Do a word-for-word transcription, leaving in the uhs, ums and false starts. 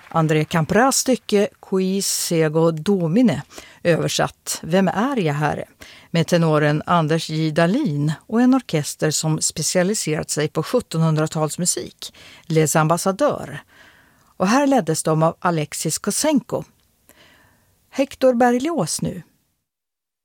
André Campras stycke Qui sego domine, översatt Vem är jag herre, med tenoren Anders J. Dahlin och en orkester som specialiserat sig på sjuttonhundratalsmusik, Les Ambassadeurs. Och här leddes de av Alexis Kosenko. Hector Berlioz nu,